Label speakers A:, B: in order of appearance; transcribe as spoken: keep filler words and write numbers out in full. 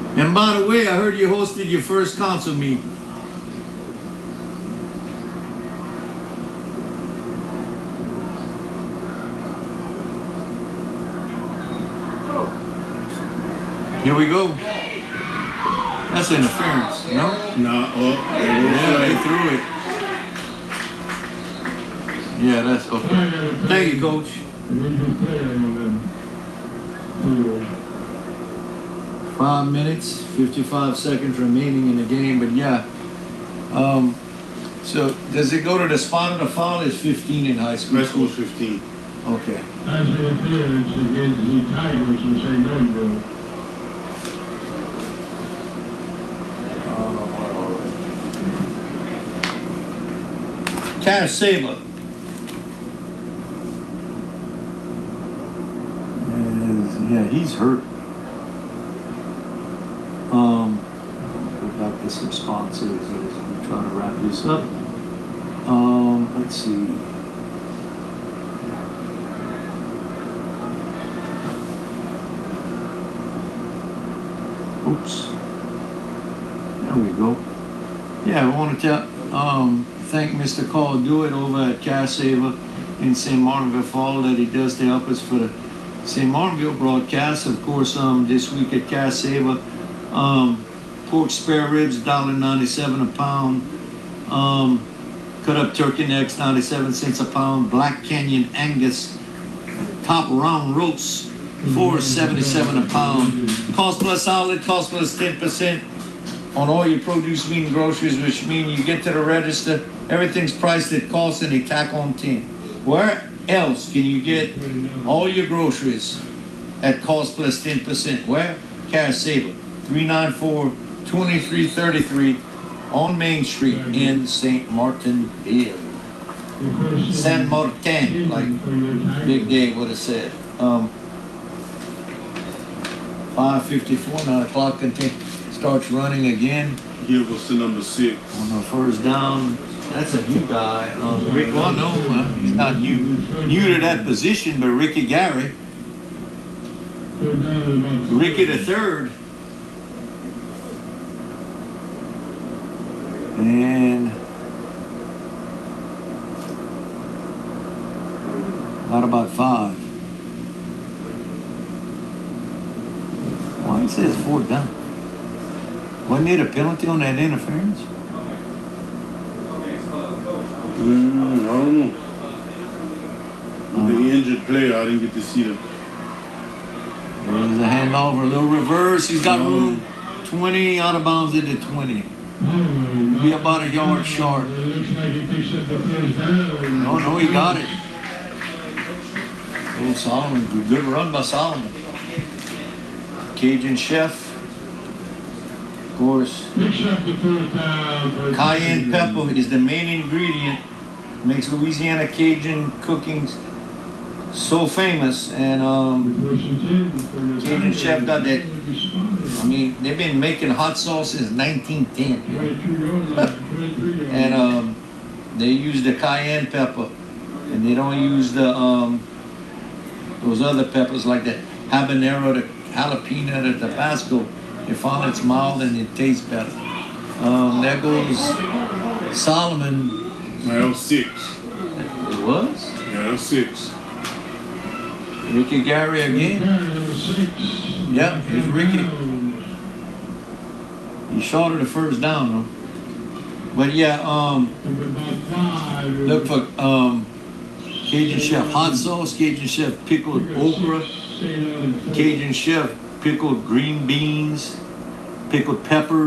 A: And by the way, I heard you hosted your first council meeting. Here we go. That's interference, no?
B: No, oh,
A: Yeah, they threw it. Yeah, that's okay. Thank you, Coach. Five minutes, fifty-five seconds remaining in the game, but yeah. Um, so does it go to the spot of the foul? Is fifteen in high school?
B: high school fifteen.
A: Okay.
C: That's interference against the Tigers in Saint Louisville.
A: Cash Saber. And, yeah, he's hurt. Um, go back to some sponsors as we try to wrap this up. Um, let's see. Oops. There we go. Yeah, I want to tell, um, thank Mister Carl Dewitt over at Cash Saver in Saint Martinville for all that he does to help us for the Saint Martinville broadcast. Of course, um, this week at Cash Saver, um, pork spare ribs, one dollar ninety-seven a pound. Um, cut up turkey necks, ninety-seven cents a pound. Black Canyon Angus top round roast, four seventy-seven a pound. Cost plus solid, cost plus ten percent on all your produce, meat, and groceries, which means you get to the register, everything's priced at cost and they tack on ten. Where else can you get all your groceries at cost plus ten percent? Where? Cash Saver, three nine four, two three three three on Main Street in Saint Martinville. Saint Martin, like Big Dave would have said. Um, five fifty-four, nine o'clock contain. Starts running again.
B: Give us the number six.
A: On the first down, that's a new guy. Um, Rick, well, no, uh, he's not new, new to that position, but Ricky Gary. Ricky the third. And not about five. Why he says fourth down? Wasn't it a penalty on that interference?
B: Mm, I don't know. Uh, the injured player, I didn't get to see them.
A: There's a handover, a little reverse. He's got room. twenty out of bounds into twenty. Be about a yard short. No, no, he got it. Oh, Solomon. Good run by Solomon. Cajun Chef. Of course, cayenne pepper is the main ingredient. Makes Louisiana Cajun cooking so famous. And um, Cajun Chef got that. I mean, they've been making hot sauce since nineteen ten. And um, they use the cayenne pepper. And they don't use the um, those other peppers like the habanero, the jalapeno, the Tabasco. You find it's mild and it tastes better. Um, there goes Solomon.
B: That was six.
A: It was?
B: Yeah, that was six.
A: Ricky Gary again. Yep, it's Ricky. He's short of the first down though. But yeah, um, look for um, Cajun Chef hot sauce, Cajun Chef pickled okra, Cajun Chef pickled green beans, pickled peppers.